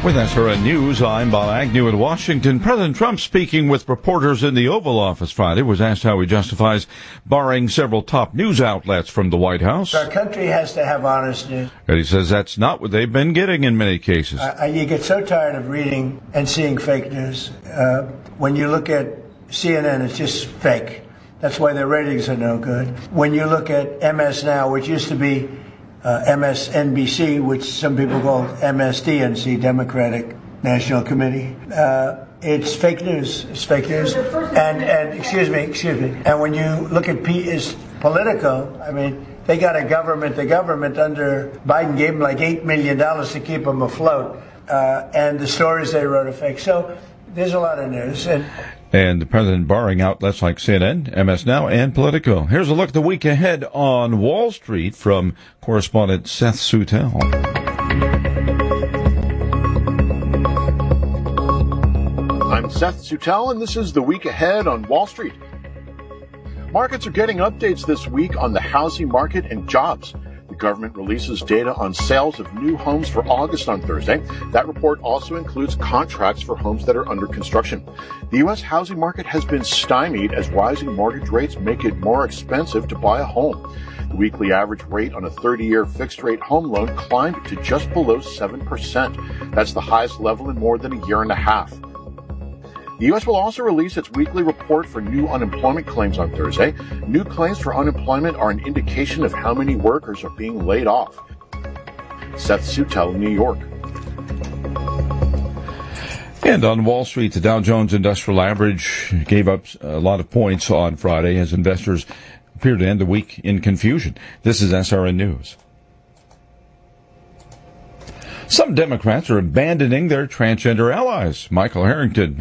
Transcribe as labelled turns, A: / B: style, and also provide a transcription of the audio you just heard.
A: With SRN News, I'm Bob Agnew in Washington. President Trump, speaking with reporters in the Oval Office Friday, was asked how he justifies barring several top news outlets from the White House.
B: Our country has to have honest news.
A: And he says that's not what they've been getting in many cases.
B: You get so tired of reading and seeing fake news. When you look at CNN, it's just fake. That's why their ratings are no good. When you look at MS Now, which used to be MSNBC, which some people call MSDNC, Democratic National Committee. It's fake news. It's fake news. And excuse me. And when you look at Politico, I mean, they got a government. The government under Biden gave them like $8 million to keep them afloat. And the stories they wrote are fake. So there's a lot of news.
A: And the president barring outlets like CNN, MS Now, and Politico. Here's a look at the week ahead on Wall Street from correspondent Seth Sutel.
C: I'm Seth Sutel, and this is the week ahead on Wall Street. Markets are getting updates this week on the housing market and jobs. The government releases data on sales of new homes for August on Thursday. That report also includes contracts for homes that are under construction. The U.S. housing market has been stymied as rising mortgage rates make it more expensive to buy a home. The weekly average rate on a 30-year fixed-rate home loan climbed to just below 7%. That's the highest level in more than a year and a half. The U.S. will also release its weekly report for new unemployment claims on Thursday. New claims for unemployment are an indication of how many workers are being laid off. Seth Sutel, New York.
A: And on Wall Street, the Dow Jones Industrial Average gave up a lot of points on Friday as investors appear to end the week in confusion. This is SRN News. Some Democrats are abandoning their transgender allies. Michael Harrington